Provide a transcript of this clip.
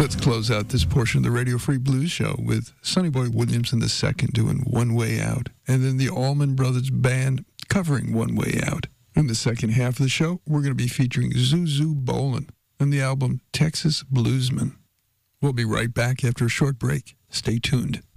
Let's close out this portion of the Radio Free Blues Show with Sonny Boy Williams II doing One Way Out, and then the Allman Brothers Band covering One Way Out. In the second half of the show, we're going to be featuring Zuzu Bolin and the album Texas Bluesman. We'll be right back after a short break. Stay tuned.